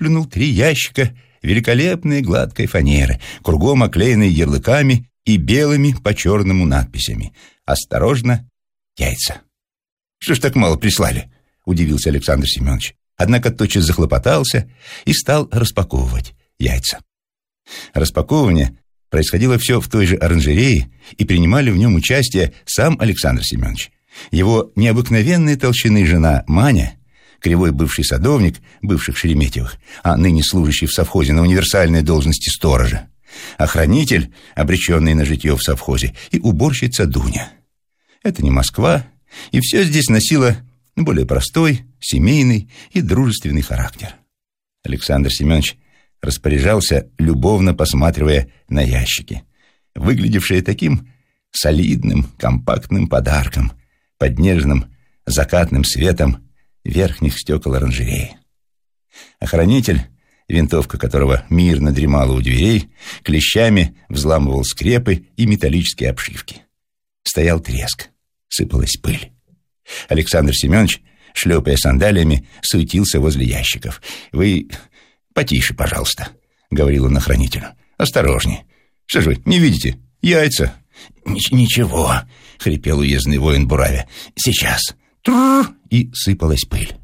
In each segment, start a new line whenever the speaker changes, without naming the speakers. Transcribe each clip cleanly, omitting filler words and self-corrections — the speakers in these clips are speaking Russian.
выплюнул 3 ящика великолепной гладкой фанеры, кругом оклеенной ярлыками и белыми по черному надписями. «Осторожно, яйца». «Что ж так мало прислали?» — удивился Александр Семенович. Однако тотчас захлопотался и стал распаковывать яйца. Распаковывание происходило все в той же оранжерее, и принимали в нем участие сам Александр Семенович, его необыкновенной толщины жена Маня, кривой бывший садовник бывших Шереметьевых, а ныне служащий в совхозе на универсальной должности сторожа, охранитель, обреченный на житье в совхозе, и уборщица Дуня. Это не Москва, и все здесь носило более простой, семейный и дружественный характер. Александр Семенович распоряжался, любовно посматривая на ящики, выглядевшие таким солидным, компактным подарком под нежным закатным светом верхних стекол оранжереи. Охранитель, винтовка которого мирно дремала у дверей, клещами взламывал скрепы и металлические обшивки. Стоял треск, сыпалась пыль. Александр Семенович, шлепая сандалиями, суетился возле ящиков. «Вы потише, пожалуйста», — говорил он охранителю. «Осторожнее. Что же вы, не видите? Яйца». «Ничего», — хрипел уездный воин Буравя. «Сейчас». Трррр, и сыпалась пыль.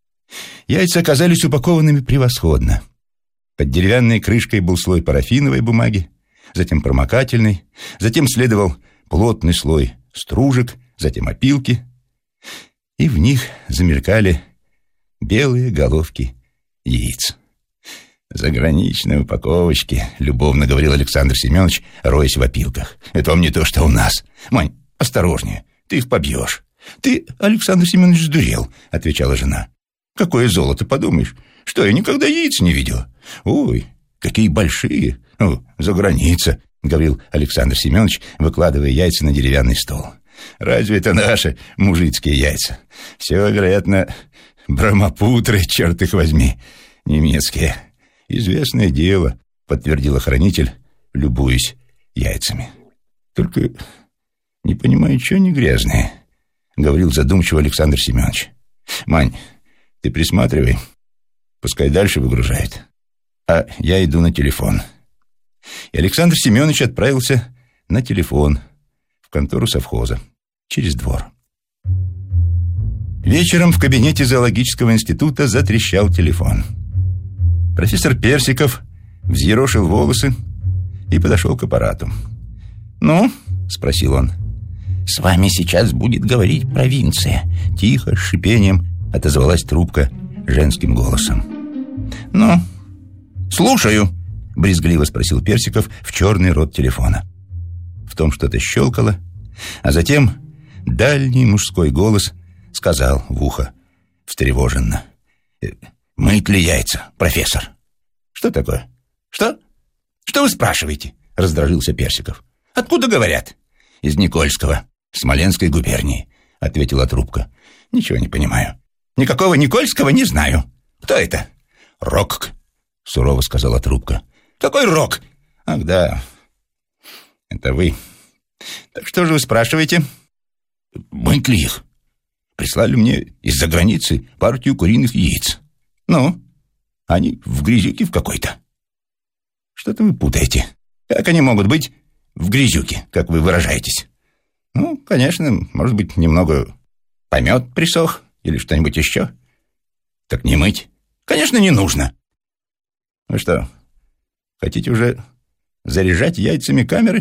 Яйца оказались упакованными превосходно. Под деревянной крышкой был слой парафиновой бумаги, затем промокательный, затем следовал плотный слой стружек, затем опилки, и в них замелькали белые головки яиц. «Заграничные упаковочки», — любовно говорил Александр Семенович, роясь в опилках. «Это вам не то, что у нас. Мань, осторожнее, ты их побьешь». «Ты, Александр Семенович, сдурел», — отвечала жена. «Какое золото, подумаешь? Что, я никогда яиц не видела? Ой, какие большие! О, за граница», — говорил Александр Семенович, выкладывая яйца на деревянный стол. «Разве это наши мужицкие яйца? Все, вероятно, брамапутры, черт их возьми, немецкие». «Известное дело», — подтвердил охранитель, любуясь яйцами. «Только не понимаю, что они грязные», — говорил задумчиво Александр Семенович. «Мань, ты присматривай, пускай дальше выгружает, а я иду на телефон». И Александр Семенович отправился на телефон в контору совхоза через двор. Вечером в кабинете зоологического института затрещал телефон. Профессор Персиков взъерошил волосы и подошел к аппарату. «Ну?» — спросил он. «С вами сейчас будет говорить провинция», — тихо, с шипением отозвалась трубка женским голосом. «Ну, слушаю», — брезгливо спросил Персиков в черный рот телефона. В том что-то щелкало, а затем дальний мужской голос сказал в ухо встревоженно: «Мыть ли яйца, профессор?» «Что такое? Что? Что вы спрашиваете?» — раздражился Персиков. «Откуда говорят?» «Из Никольского, Смоленской губернии», — ответила трубка. «Ничего не понимаю. Никакого Никольского не знаю. Кто это?» «Рок», — сурово сказала трубка. «Какой Рок?» «Ах, да, это вы. Так что же вы спрашиваете?» «Мыть ли их? Прислали мне из-за границы партию куриных яиц. Ну, они в грязюке в какой-то». «Что-то вы путаете. Как они могут быть в грязюке, как вы выражаетесь?» «Ну, конечно, может быть, немного помет присох или что-нибудь еще». «Так не мыть?» «Конечно, не нужно». «Вы что, хотите уже заряжать яйцами камеры?»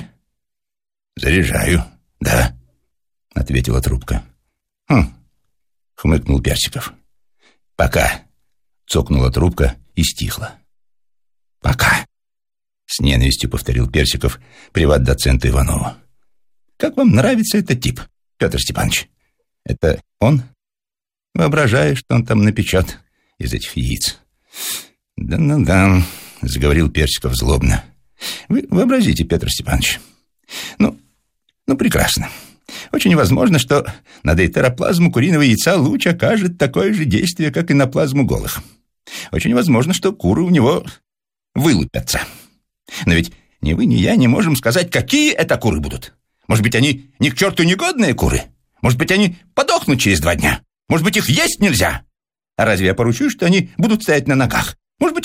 «Заряжаю, да», — ответила трубка. «Хм», — хмыкнул Персиков. «Пока», — цокнула трубка и стихла. «Пока», — с ненавистью повторил Персиков приват-доценту Иванову. «Как вам нравится этот тип, Петр Степанович? Это он? Воображаю, что он там напечет из этих яиц». «Да-да-да», — заговорил Персиков злобно. «Вы вообразите, Петр Степанович. Ну, прекрасно. Очень возможно, что на дейтероплазму куриного яйца луч окажет такое же действие, как и на плазму голых. Очень возможно, что куры у него вылупятся. Но ведь ни вы, ни я не можем сказать, какие это куры будут. Может быть, они ни к черту негодные куры? Может быть, они подохнут через 2 дня? Может быть, их есть нельзя? А разве я поручу, что они будут стоять на ногах? Может быть,